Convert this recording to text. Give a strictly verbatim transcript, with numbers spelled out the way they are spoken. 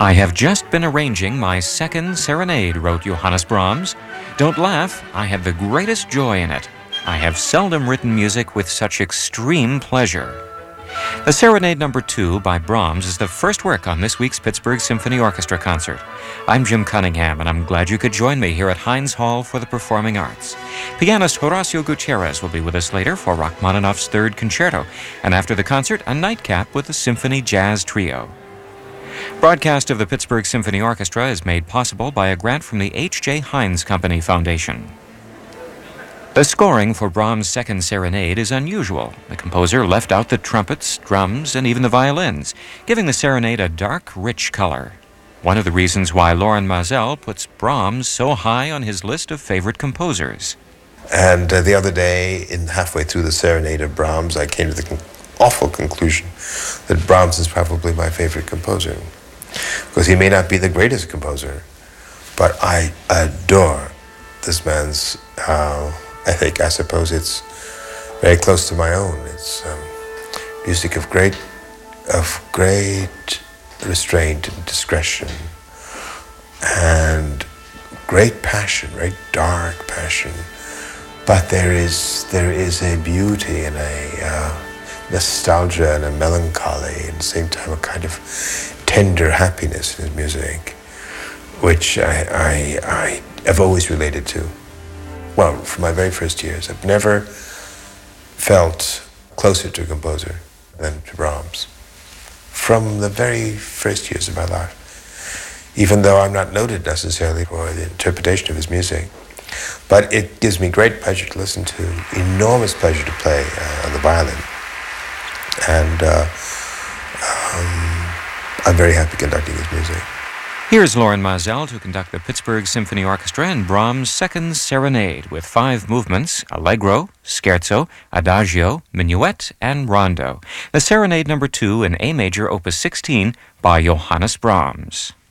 I have just been arranging my second serenade, wrote Johannes Brahms. Don't laugh, I had the greatest joy in it. I have seldom written music with such extreme pleasure. The Serenade Number Two by Brahms is the first work on this week's Pittsburgh Symphony Orchestra concert. I'm Jim Cunningham, and I'm glad you could join me here at Heinz Hall for the Performing Arts. Pianist Horacio Gutierrez will be with us later for Rachmaninoff's Third Concerto, and after the concert, a nightcap with the Symphony Jazz Trio. Broadcast of the Pittsburgh Symphony Orchestra is made possible by a grant from the H J. Heinz Company Foundation. The scoring for Brahms' Second Serenade is unusual. The composer left out the trumpets, drums, and even the violins, giving the serenade a dark, rich color. One of the reasons why Loren Maazel puts Brahms so high on his list of favorite composers. And uh, the other day, in halfway through the Serenade of Brahms, I came to the con- awful conclusion that Brahms is probably my favorite composer. Because he may not be the greatest composer, but I adore this man's uh, ethic. I suppose it's very close to my own. It's um, music of great, of great restraint and discretion, and great passion, very dark passion. But there is there is a beauty and a uh, nostalgia and a melancholy, and at the same time a kind of tender happiness in his music, which I I, I have always related to. Well, from my very first years, I've never felt closer to a composer than to Brahms. From the very first years of my life, even though I'm not noted necessarily for the interpretation of his music, but it gives me great pleasure to listen to, enormous pleasure to play uh, on the violin, and uh, um, I'm very happy conducting his music. Here's Loren Maazel to conduct the Pittsburgh Symphony Orchestra in Brahms' Second Serenade with five movements: Allegro, Scherzo, Adagio, Minuet, and Rondo. The Serenade Number Two in A Major, Opus sixteen by Johannes Brahms.